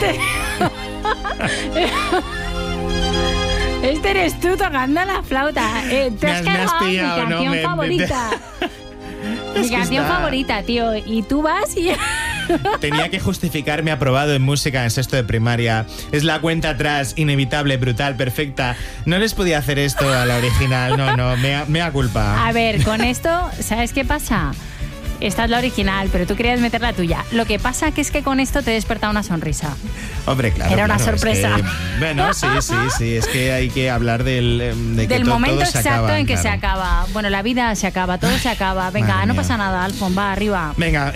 Este eres tú tocando la flauta. Te has cargado mi canción favorita. Mi canción favorita, tío. Y tú vas y... Tenía que justificar mi aprobado en música en sexto de primaria. Es la cuenta atrás, inevitable, brutal, perfecta. No les podía hacer esto a la original. No, mea culpa. A ver, con esto, ¿sabes qué pasa? Esta es la original, pero tú querías meter la tuya. Lo que pasa que es que con esto te he despertado una sonrisa. Hombre, claro. Era una sorpresa. Es que, bueno, sí. Es que hay que hablar del momento todo se exacto acaba, en que claro. se acaba. Bueno, la vida se acaba, todo se acaba. Venga, Madre no mía. pasa nada, Alfon, va, arriba. Venga,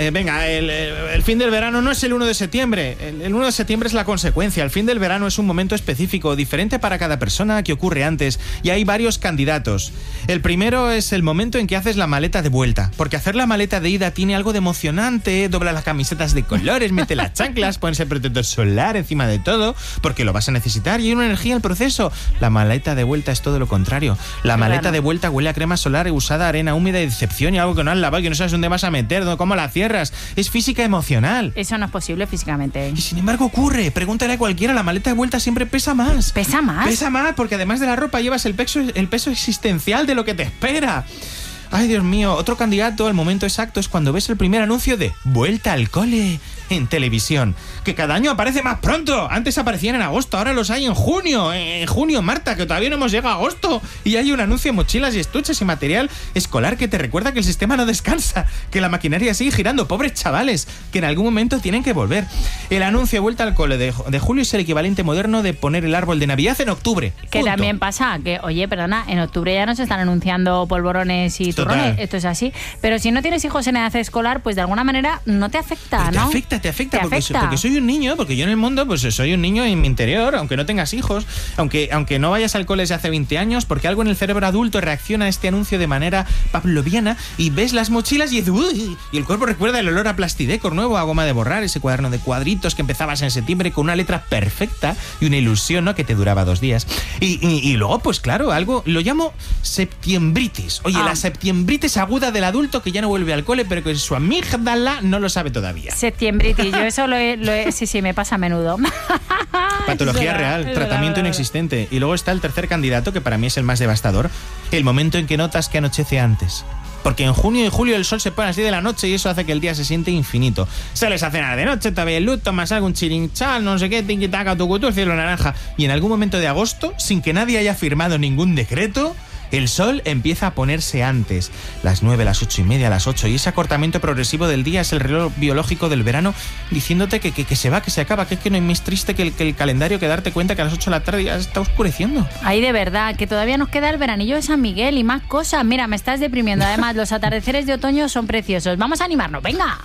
el fin del verano no es el 1 de septiembre. El 1 de septiembre es la consecuencia. El fin del verano es un momento específico, diferente para cada persona que ocurre antes. Y hay varios candidatos. El primero es el momento en que haces la maleta de vuelta. Porque hacer la maleta de ida tiene algo de emocionante. Dobla las camisetas de colores, mete las chanclas, pones el protector solar encima de todo, porque lo vas a necesitar y hay una energía en el proceso. La maleta de vuelta es todo lo contrario. La maleta de vuelta huele a crema solar usada, arena húmeda y decepción y algo que no has lavado y que no sabes dónde vas a meter, cómo la cierras. Es física emocional. Eso no es posible físicamente. Y sin embargo ocurre. Pregúntale a cualquiera, la maleta de vuelta siempre pesa más. ¿Pesa más? Pesa más porque además de la ropa llevas el peso existencial de lo que te espera. Ay, Dios mío, otro candidato al momento exacto es cuando ves el primer anuncio de Vuelta al cole en televisión, que cada año aparece más pronto. Antes aparecían en agosto, ahora los hay en junio. En junio, Marta, que todavía no hemos llegado a agosto. Y hay un anuncio de mochilas y estuches y material escolar que te recuerda que el sistema no descansa, que la maquinaria sigue girando. Pobres chavales, que en algún momento tienen que volver. El anuncio de Vuelta al cole de julio es el equivalente moderno de poner el árbol de Navidad en octubre. Que Punto. también pasa que, oye, perdona, en octubre ya nos están anunciando polvorones y turrones. Total. Esto es así. Pero si no tienes hijos en edad escolar, pues de alguna manera no te afecta, ¿no? Te afecta porque soy un niño, porque yo en el mundo pues soy un niño en mi interior, aunque no tengas hijos, aunque no vayas al cole desde hace 20 años, porque algo en el cerebro adulto reacciona a este anuncio de manera pavloviana y ves las mochilas y dices, uy, y el cuerpo recuerda el olor a plastidecor nuevo, a goma de borrar, ese cuaderno de cuadritos que empezabas en septiembre con una letra perfecta y una ilusión, ¿no?, que te duraba 2 días. Y luego, pues claro, algo, lo llamo septiembritis. Oye, la septiembritis aguda del adulto que ya no vuelve al cole, pero que su amígdala no lo sabe todavía. Septiembritis, yo eso lo he sí, me pasa a menudo. Patología real, tratamiento inexistente. Y luego está el tercer candidato, que para mí es el más devastador, el momento en que notas que anochece antes. Porque en junio y julio el sol se pone así de la noche y eso hace que el día se siente infinito. Sales a cenar de noche, te ves luz, tomas algún chirinchal, no sé qué, tiquitaca, tucutú, el cielo naranja. Y en algún momento de agosto, sin que nadie haya firmado ningún decreto, el sol empieza a ponerse antes, las 9, las 8:30, las 8, y ese acortamiento progresivo del día es el reloj biológico del verano diciéndote que se va, que se acaba, que es que no hay más triste que el calendario que darte cuenta que a las 8 de la tarde ya está oscureciendo. Ay, de verdad, que todavía nos queda el veranillo de San Miguel y más cosas. Mira, me estás deprimiendo. Además, los atardeceres de otoño son preciosos. Vamos a animarnos, venga.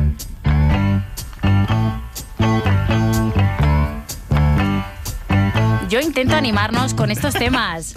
Yo intento animarnos con estos temas.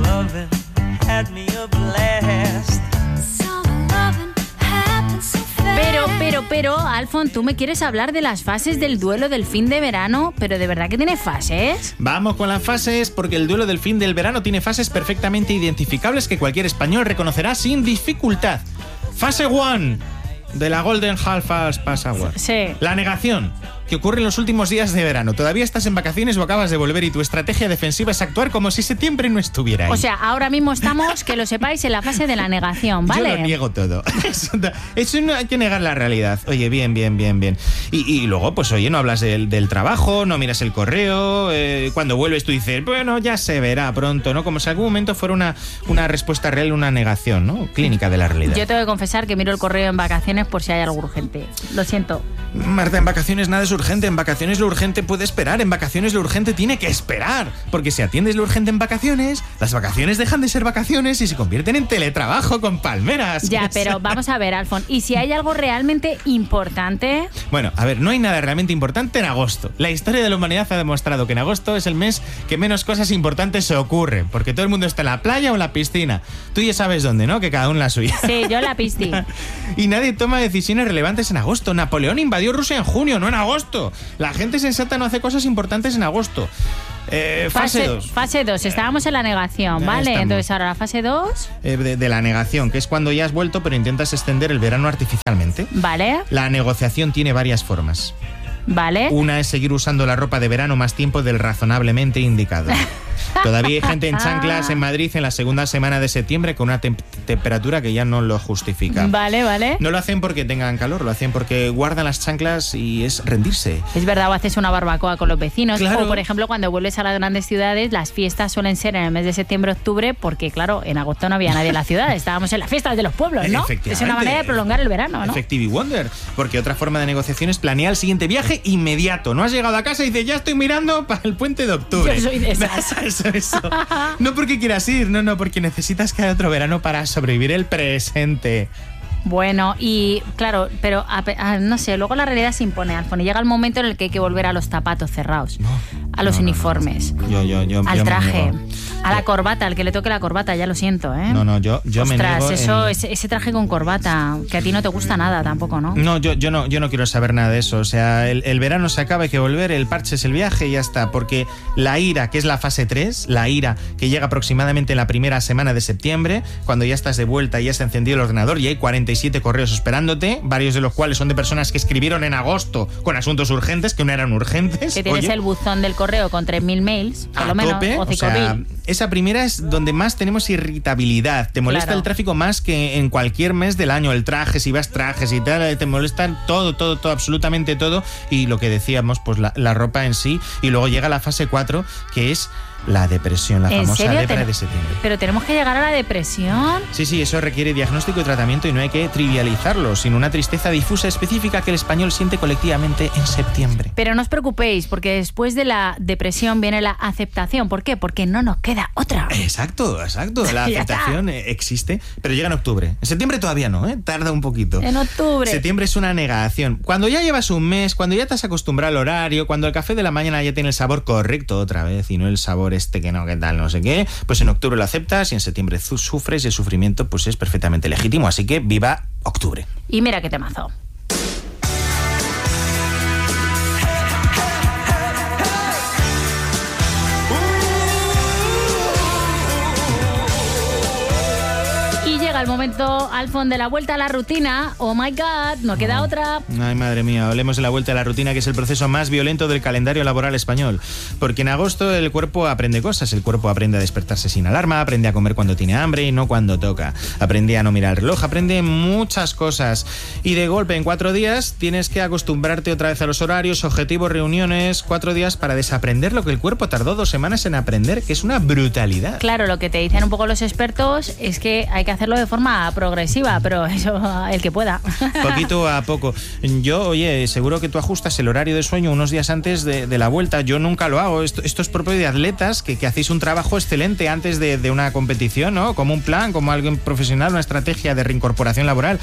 Pero, Alfon, tú me quieres hablar de las fases del duelo del fin de verano, pero ¿de verdad que tiene fases? Vamos con las fases, porque el duelo del fin del verano tiene fases perfectamente identificables que cualquier español reconocerá sin dificultad. Fase 1 de la Golden Half Password. Sí. La negación, que ocurre en los últimos días de verano. Todavía estás en vacaciones o acabas de volver y tu estrategia defensiva es actuar como si septiembre no estuviera ahí. O sea, ahora mismo estamos, que lo sepáis, en la fase de la negación, ¿vale? Yo lo niego todo. Eso no hay que negar la realidad. Oye, bien. Y luego, pues oye, no hablas del trabajo, no miras el correo, cuando vuelves tú dices, bueno, ya se verá pronto, ¿no? Como si en algún momento fuera una respuesta real, una negación, ¿no? Clínica de la realidad. Yo tengo que confesar que miro el correo en vacaciones por si hay algo urgente. Lo siento. Marta, en vacaciones nada es urgente. En vacaciones lo urgente puede esperar. En vacaciones lo urgente tiene que esperar. Porque si atiendes lo urgente en vacaciones, las vacaciones dejan de ser vacaciones y se convierten en teletrabajo con palmeras. Ya, pero vamos a ver, Alfon. ¿Y si hay algo realmente importante? Bueno, a ver, no hay nada realmente importante en agosto. La historia de la humanidad ha demostrado que en agosto es el mes que menos cosas importantes se ocurren. Porque todo el mundo está en la playa o en la piscina. Tú ya sabes dónde, ¿no? Que cada uno la suya. Sí, yo la piscina. Y nadie toma decisiones relevantes en agosto. Napoleón invadió Rusia en junio, no en agosto. La gente sensata no hace cosas importantes en agosto. Fase 2. Fase 2, estábamos en la negación, ¿vale? Estamos. Entonces ahora la fase 2. De la negación, que es cuando ya has vuelto pero intentas extender el verano artificialmente. Vale. La negociación tiene varias formas. Vale. Una es seguir usando la ropa de verano más tiempo del razonablemente indicado. Todavía hay gente en chanclas en Madrid en la segunda semana de septiembre con una temperatura que ya no lo justifica. Vale, vale. No lo hacen porque tengan calor, lo hacen porque guardan las chanclas y es rendirse. Es verdad, o haces una barbacoa con los vecinos. Claro. O, por ejemplo, cuando vuelves a las grandes ciudades, las fiestas suelen ser en el mes de septiembre-octubre porque, claro, en agosto no había nadie en la ciudad. Estábamos en las fiestas de los pueblos, ¿no? Es una manera de prolongar el verano, ¿no? Effective Wonder. Porque otra forma de negociación es planear el siguiente viaje inmediato. No has llegado a casa y dices, ya estoy mirando para el puente de octubre. Yo soy de esas. Eso. No porque quieras ir, no, porque necesitas que haya otro verano para sobrevivir el presente. Bueno, y claro, pero no sé, luego la realidad se impone, Alfon, y llega el momento en el que hay que volver a los zapatos cerrados, a los uniformes, al traje, a la corbata, al que le toque la corbata, ya lo siento, ¿eh? Yo me niego. Ese traje con corbata, que a ti no te gusta nada tampoco, ¿no? No, yo no quiero saber nada de eso. O sea, el verano se acaba, hay que volver, el parche es el viaje y ya está. Porque la ira, que es la fase 3, la ira que llega aproximadamente en la primera semana de septiembre, cuando ya estás de vuelta y ya se ha encendido el ordenador y hay 47 correos esperándote, varios de los cuales son de personas que escribieron en agosto con asuntos urgentes, que no eran urgentes. Que tienes el buzón del correo con 3.000 mails, por lo menos, tope, o 5.000. O sea, esa primera es donde más tenemos irritabilidad. Te molesta el tráfico más que en cualquier mes del año. El traje, si vas trajes y tal, te molesta todo, absolutamente todo. Y lo que decíamos, pues la ropa en sí. Y luego llega la fase 4, que es la depresión, la famosa lepra de septiembre. ¿Pero tenemos que llegar a la depresión? Sí, eso requiere diagnóstico y tratamiento y no hay que trivializarlo, sino una tristeza difusa específica que el español siente colectivamente en septiembre. Pero no os preocupéis, porque después de la depresión viene la aceptación. ¿Por qué? Porque no nos queda otra. Exacto. La aceptación existe, pero llega en octubre. En septiembre todavía no, tarda un poquito. En octubre. Septiembre es una negación. Cuando ya llevas un mes, cuando ya te has acostumbrado al horario, cuando el café de la mañana ya tiene el sabor correcto otra vez y no el sabor que no, que tal, no sé qué, pues en octubre lo aceptas y en septiembre sufres y el sufrimiento pues es perfectamente legítimo, así que viva octubre. Y mira qué temazo. El momento, Alfon, de la vuelta a la rutina. Oh my God, no queda otra. Ay, madre mía, hablemos de la vuelta a la rutina, que es el proceso más violento del calendario laboral español. Porque en agosto el cuerpo aprende cosas. El cuerpo aprende a despertarse sin alarma, aprende a comer cuando tiene hambre y no cuando toca. Aprende a no mirar el reloj, aprende muchas cosas. Y de golpe, en 4 días, tienes que acostumbrarte otra vez a los horarios, objetivos, reuniones. 4 días para desaprender lo que el cuerpo tardó 2 semanas en aprender, que es una brutalidad. Claro, lo que te dicen un poco los expertos es que hay que hacerlo de forma progresiva, pero eso el que pueda. Poquito a poco. Yo, oye, seguro que tú ajustas el horario de sueño unos días antes de la vuelta. Yo nunca lo hago. Esto es propio de atletas que hacéis un trabajo excelente antes de una competición, ¿no? Como un plan, como algo profesional, una estrategia de reincorporación laboral.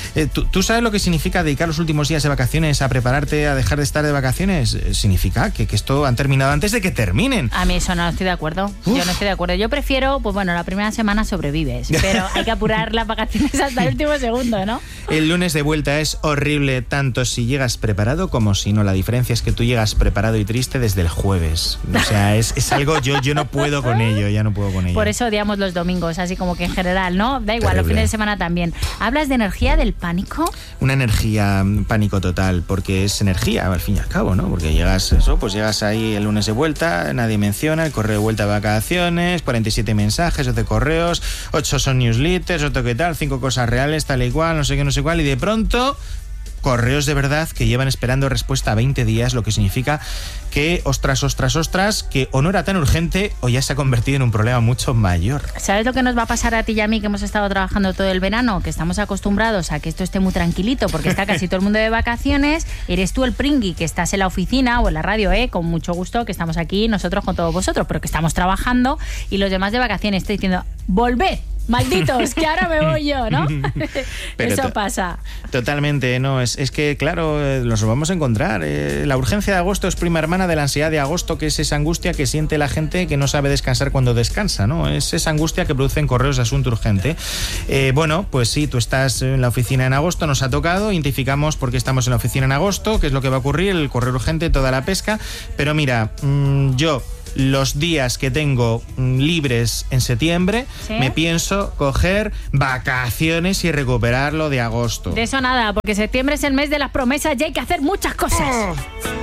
¿Tú sabes lo que significa dedicar los últimos días de vacaciones a prepararte a dejar de estar de vacaciones? Significa que esto han terminado antes de que terminen. A mí eso no estoy de acuerdo. Yo no estoy de acuerdo. Yo prefiero, pues bueno, la primera semana sobrevives, pero hay que apurar las vacaciones hasta el último segundo, ¿no? El lunes de vuelta es horrible, tanto si llegas preparado como si no. La diferencia es que tú llegas preparado y triste desde el jueves. O sea, es algo, yo no puedo con ello, ya no puedo con ello. Por eso odiamos los domingos, así como que en general, ¿no? Da igual, los fines de semana también. ¿Hablas de energía del pánico? Una energía, pánico total, porque es energía, al fin y al cabo, ¿no? Porque llegas ahí el lunes de vuelta, nadie menciona, el correo de vuelta de vacaciones, 47 mensajes, 12 correos, 8 son newsletters, otro que tal, 5 cosas reales, tal y cual, no sé qué, no sé cuál, y de pronto correos de verdad que llevan esperando respuesta 20 días, lo que significa que, ostras, que o no era tan urgente o ya se ha convertido en un problema mucho mayor. ¿Sabes lo que nos va a pasar a ti y a mí, que hemos estado trabajando todo el verano? Que estamos acostumbrados a que esto esté muy tranquilito porque está casi todo el mundo de vacaciones. Eres tú el pringui que estás en la oficina o en la radio, con mucho gusto, que estamos aquí nosotros con todos vosotros, pero que estamos trabajando, y los demás de vacaciones estoy diciendo, ¡volved! Malditos, que ahora me voy yo, ¿no? Pero eso pasa. Totalmente, no, es que, claro, nos lo vamos a encontrar. La urgencia de agosto es prima hermana de la ansiedad de agosto, que es esa angustia que siente la gente que no sabe descansar cuando descansa, ¿no? Es esa angustia que producen correos de asunto urgente. Bueno, pues sí, tú estás en la oficina en agosto, nos ha tocado, identificamos por qué estamos en la oficina en agosto, qué es lo que va a ocurrir, el correo urgente, toda la pesca, pero mira, yo los días que tengo libres en septiembre, ¿Sí? me pienso coger vacaciones y recuperar lo de agosto. De eso nada, porque septiembre es el mes de las promesas y hay que hacer muchas cosas.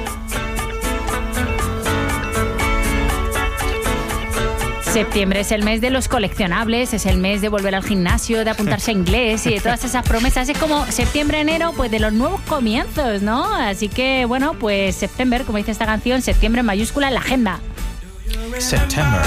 Septiembre es el mes de los coleccionables, es el mes de volver al gimnasio, de apuntarse a inglés y de todas esas promesas. Es como septiembre, enero, pues de los nuevos comienzos, ¿no? Así que, bueno, pues September, como dice esta canción, septiembre en mayúscula en la agenda. September.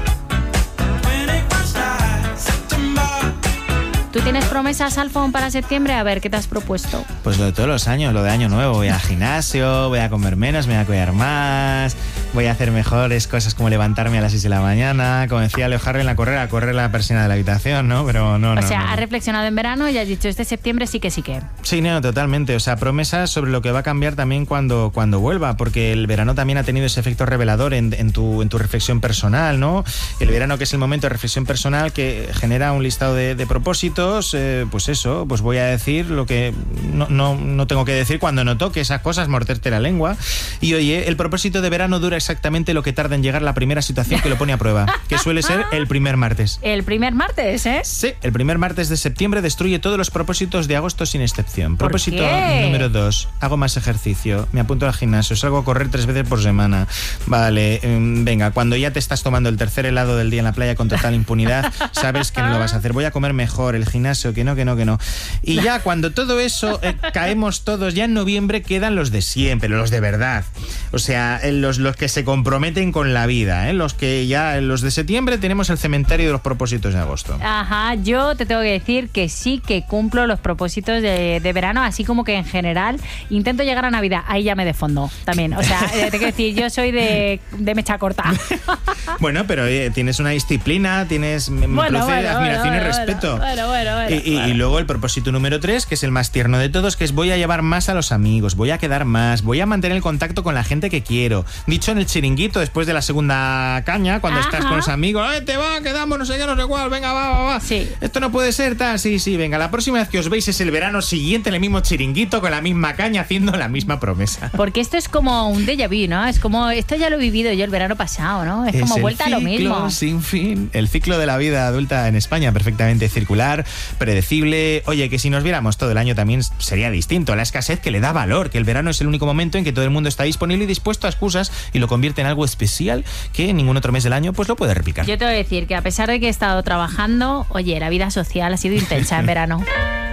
¿Tú tienes promesas, Alfon, para septiembre? A ver, ¿qué te has propuesto? Pues lo de todos los años, lo de año nuevo. Voy al gimnasio, voy a comer menos, me voy a cuidar más, voy a hacer mejores cosas como levantarme a las 6 de la mañana. Como decía Leo Harley en la carrera, a correr la persiana de la habitación, ¿no? Pero no. O sea, no. has reflexionado en verano y has dicho, este septiembre sí que. Sí, no, totalmente. O sea, promesas sobre lo que va a cambiar también cuando vuelva, porque el verano también ha tenido ese efecto revelador en tu reflexión personal, ¿no? El verano, que es el momento de reflexión personal, que genera un listado de propósitos. Pues eso, pues voy a decir lo que no tengo que decir cuando no toque esas cosas, morderte la lengua. Y oye, el propósito de verano dura exactamente lo que tarda en llegar la primera situación que lo pone a prueba, que suele ser el primer martes. El primer martes, ¿eh? Sí, el primer martes de septiembre destruye todos los propósitos de agosto sin excepción. ¿Por Propósito qué? número 2, hago más ejercicio, me apunto al gimnasio, salgo a correr 3 veces por semana. Vale, venga, cuando ya te estás tomando el tercer helado del día en la playa con total impunidad, sabes que no lo vas a hacer. Voy a comer mejor, el gimnasio, que no. Y ya cuando todo eso caemos todos, ya en noviembre quedan los de siempre, los de verdad. O sea, los que se comprometen con la vida, los que ya, los de septiembre tenemos el cementerio de los propósitos de agosto. Ajá, yo te tengo que decir que sí que cumplo los propósitos de verano, así como que en general intento llegar a Navidad. Ahí ya me defondo también. O sea, te tengo que decir, yo soy de mecha corta. Bueno, pero tienes una disciplina, me produce admiración y respeto. Y luego el propósito número 3, que es el más tierno de todos, que es voy a llevar más a los amigos, voy a quedar más, voy a mantener el contacto con la gente que quiero. Dicho en el chiringuito, después de la segunda caña, cuando estás con los amigos, te va, quedamos, no sé qué, no sé cuál, venga, va. Sí. Esto no puede ser, tal, sí, venga, la próxima vez que os veis es el verano siguiente en el mismo chiringuito, con la misma caña, haciendo la misma promesa. Porque esto es como un déjà vu, ¿no? Es como, esto ya lo he vivido yo el verano pasado, ¿no? Es como vuelta a lo mismo. Sin fin. El ciclo de la vida adulta en España, perfectamente circular, predecible. Oye, que si nos viéramos todo el año también sería distinto. La escasez que le da valor, que el verano es el único momento en que todo el mundo está disponible y dispuesto a excusas y lo convierte en algo especial que en ningún otro mes del año pues lo puede replicar. Yo te voy a decir que a pesar de que he estado trabajando, oye, la vida social ha sido intensa en verano.